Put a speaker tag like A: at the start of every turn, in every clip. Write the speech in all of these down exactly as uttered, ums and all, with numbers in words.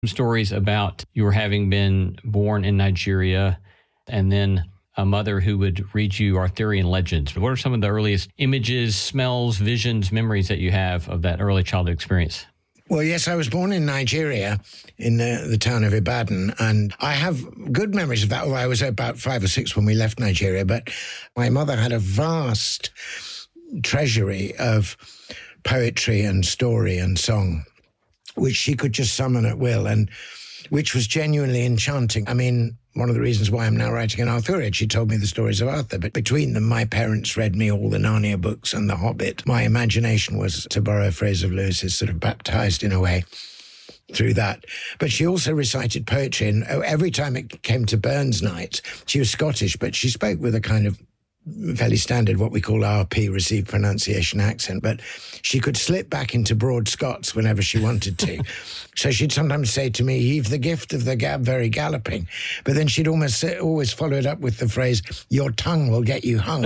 A: stories about your having been born in Nigeria and then a mother who would read you Arthurian legends. What are some of the earliest images, smells, visions, memories that you have of that early childhood experience?
B: Well, yes, I was born in Nigeria, in the, the town of Ibadan, and I have good memories of that. Well, I was about five or six when we left Nigeria, but my mother had a vast treasury of poetry and story and song, which she could just summon at will, and which was genuinely enchanting. I mean, one of the reasons why I'm now writing an Arthurian, she told me the stories of Arthur, but between them, my parents read me all the Narnia books and The Hobbit. My imagination was, to borrow a phrase of Lewis's, sort of baptized in a way through that. But she also recited poetry, and every time it came to Burns night, she was Scottish, but she spoke with a kind of fairly standard, what we call R P, received pronunciation accent, but she could slip back into broad Scots whenever she wanted to. So she'd sometimes say to me, "You've the gift of the gab very galloping," but then she'd almost say, always follow it up with the phrase, "Your tongue will get you hung."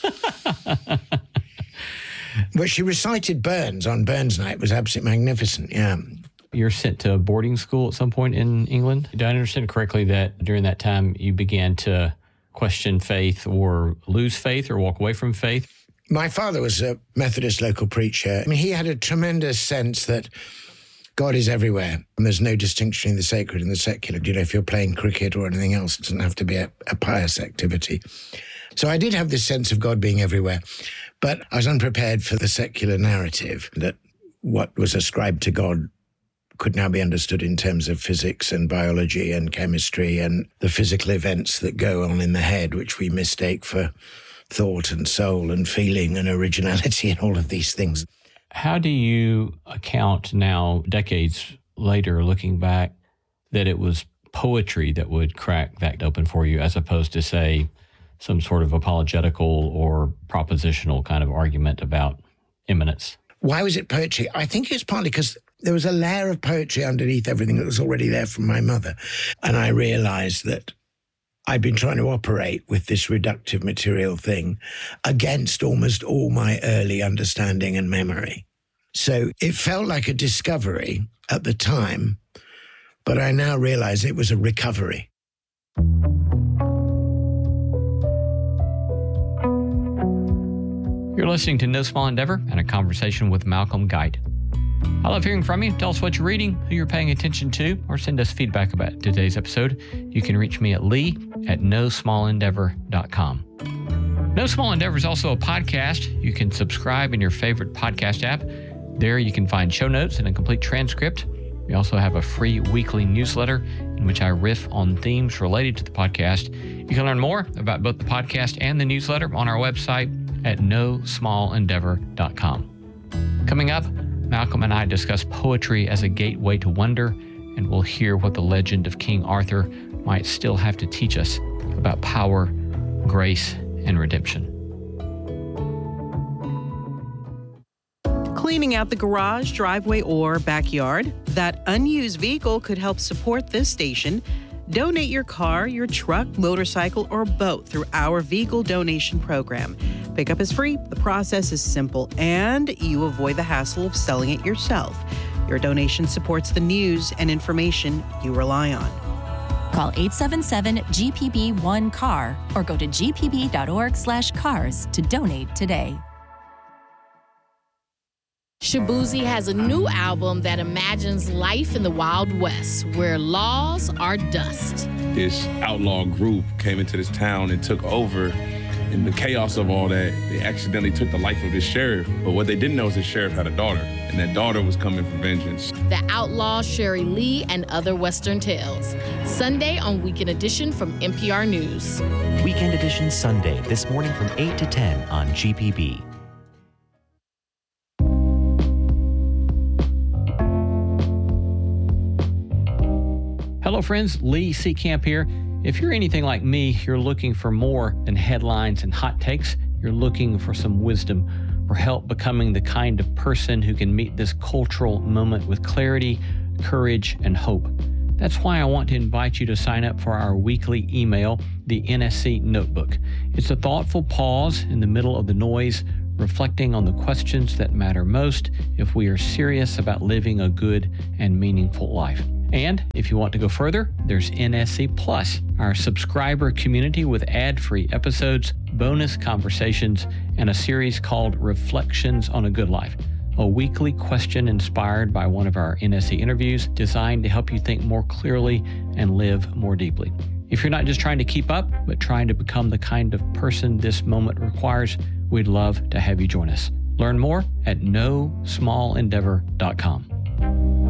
B: But she recited Burns on Burns night. It was absolutely magnificent, yeah.
A: You're sent to boarding school at some point in England. Did I understand correctly that during that time you began to question faith or lose faith or walk away from faith?
B: My father was a Methodist local preacher. I mean, he had a tremendous sense that God is everywhere and there's no distinction between the sacred and the secular. You know, if you're playing cricket or anything else, it doesn't have to be a, a pious activity. So I did have this sense of God being everywhere, but I was unprepared for the secular narrative that what was ascribed to God could now be understood in terms of physics and biology and chemistry and the physical events that go on in the head, which we mistake for thought and soul and feeling and originality and all of these things.
A: How do you account now, decades later, looking back, that it was poetry that would crack that open for you as opposed to, say, some sort of apologetical or propositional kind of argument about immanence?
B: Why was it poetry? I think it's partly because there was a layer of poetry underneath everything that was already there from my mother. And I realized that I'd been trying to operate with this reductive material thing against almost all my early understanding and memory. So it felt like a discovery at the time, but I now realize it was a recovery.
A: You're listening to No Small Endeavor and a conversation with Malcolm Guite. I love hearing from you. Tell us what you're reading, who you're paying attention to, or send us feedback about today's episode. You can reach me at lee at no small endeavor dot com. No Small Endeavor is also a podcast. You can subscribe in your favorite podcast app. There you can find show notes and a complete transcript. We also have a free weekly newsletter in which I riff on themes related to the podcast. You can learn more about both the podcast and the newsletter on our website at no small endeavor dot com. Coming up, Malcolm and I discuss poetry as a gateway to wonder, and we'll hear what the legend of King Arthur might still have to teach us about power, grace, and redemption.
C: Cleaning out the garage, driveway, or backyard? That unused vehicle could help support this station. Donate your car, your truck, motorcycle, or boat through our vehicle donation program. Pickup is free, the process is simple, and you avoid the hassle of selling it yourself. Your donation supports the news and information you rely on.
D: Call eight seven seven G P B one C A R or go to g p b dot org slash cars to donate today.
E: Shaboozey has a new album that imagines life in the Wild West, where laws are dust.
F: This outlaw group came into this town and took over. In the chaos of all that, they accidentally took the life of this sheriff. But what they didn't know is the sheriff had a daughter, and that daughter was coming for vengeance.
E: The Outlaw, Sherry Lee, and Other Western Tales. Sunday on Weekend Edition from N P R News.
G: Weekend Edition Sunday, this morning from eight to ten on G P B.
A: Hello, friends. Lee Seacamp here. If you're anything like me, you're looking for more than headlines and hot takes. You're looking for some wisdom, for help becoming the kind of person who can meet this cultural moment with clarity, courage, and hope. That's why I want to invite you to sign up for our weekly email, the N S C Notebook. It's a thoughtful pause in the middle of the noise, reflecting on the questions that matter most if we are serious about living a good and meaningful life. And if you want to go further, there's N S C Plus, our subscriber community with ad-free episodes, bonus conversations, and a series called Reflections on a Good Life, a weekly question inspired by one of our N S C interviews designed to help you think more clearly and live more deeply. If you're not just trying to keep up, but trying to become the kind of person this moment requires, we'd love to have you join us. Learn more at no small endeavor dot com.